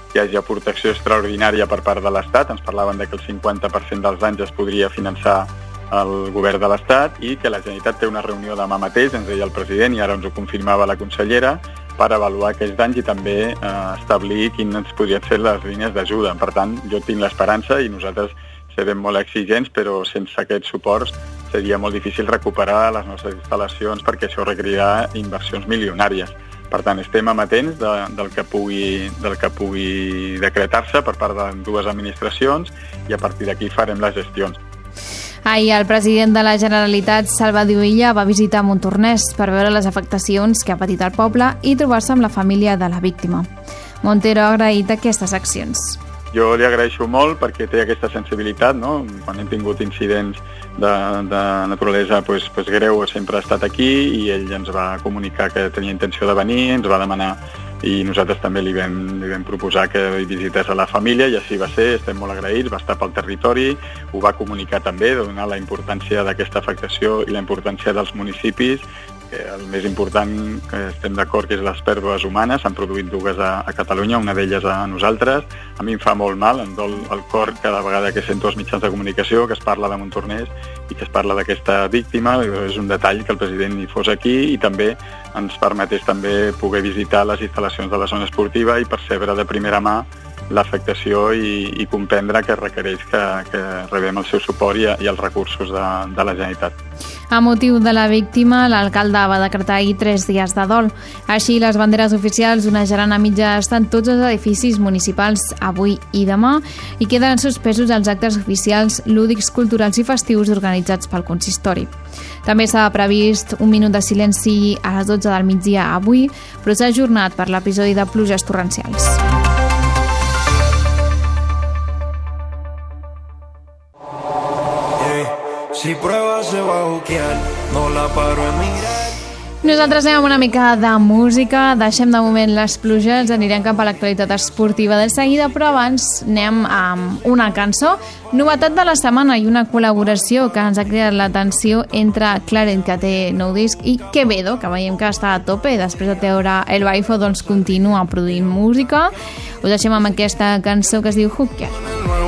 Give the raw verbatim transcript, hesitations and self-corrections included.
hi hagi protecció extraordinària per part de l'Estat. Ens parlaven de que el cinquanta per cent dels danys es podria finançar el govern de l'Estat i que la Generalitat té una reunió demà mateix, ens deia el president, i ara ens ho confirmava la consellera, per avaluar aquests danys i també eh, establir quines podrien ser les línies d'ajuda. Per tant, jo tinc l'esperança i nosaltres serem molt exigents, però sense aquests suports seria molt difícil recuperar les nostres instal·lacions perquè això requerirà inversions milionàries. Per tant, estem amatents de, del, que pugui, del que pugui decretar-se per part de dues administracions i a partir d'aquí farem les gestions. Ahir el president de la Generalitat, Salvador Illa, va visitar Montornès per veure les afectacions que ha patit el poble i trobar-se amb la família de la víctima. Montero ha agraït aquestes accions. Jo li agraeixo molt perquè té aquesta sensibilitat, no? Quan hem tingut incidents de, de naturalesa pues, pues greu, sempre ha estat aquí i ell ens va comunicar que tenia intenció de venir, ens va demanar i nosaltres també li vam, li vam proposar que visités a la família i així va ser, estem molt agraïts, va estar pel territori, ho va comunicar també, de donar la importància d'aquesta afectació i la importància dels municipis. El més important, que estem d'acord, que és les pèrdues humanes. S'han produït dues a, a Catalunya, una d'elles a nosaltres. A mi em fa molt mal, em dol el cor cada vegada que sento els mitjans de comunicació que es parla de Montornès i que es parla d'aquesta víctima. És un detall que el president hi fos aquí i també ens permetés també poder visitar les instal·lacions de la zona esportiva i percebre de primera mà l'afectació i, i comprendre que requereix que, que rebem el seu suport i, i els recursos de, de la Generalitat. A motiu de la víctima, l'alcalde va decretar ahir tres dies de dol. Així, les banderes oficials onejaran a mitja asta en tots els edificis municipals avui i demà i queden suspesos els actes oficials, lúdics, culturals i festius organitzats pel consistori. També s'ha previst un minut de silenci a les dotze del migdia avui, però s'ha ajornat per l'episodi de pluges torrencials. Si prueba se va a buquear, no la paro en mirar. Nosaltres anem amb una mica de música, deixem de moment les pluges, anirem cap a l'actualitat esportiva de seguida, però abans anem amb una cançó, novetat de la setmana i una col·laboració que ens ha cridat l'atenció entre Clarent, que té nou disc, i Quevedo, que veiem que està a tope, després de treure El Baifo, doncs continua produint música. Us deixem amb aquesta cançó que es diu Hooker.